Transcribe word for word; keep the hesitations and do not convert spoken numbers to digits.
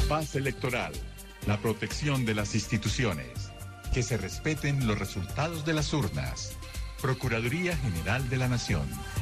Paz electoral, la protección de las instituciones, que se respeten los resultados de las urnas. Procuraduría General de la Nación.